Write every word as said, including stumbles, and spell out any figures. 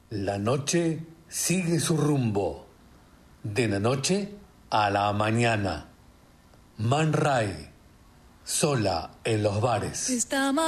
La noche sigue su rumbo. De la noche a la mañana. Man Ray, sola en los bares. Está